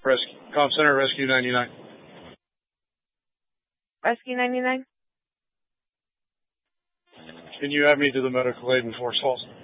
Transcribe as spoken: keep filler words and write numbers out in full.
Rescue, Com Center, Rescue ninety-nine. Rescue ninety-nine? Can you have me to the medical aid in Forest Falls?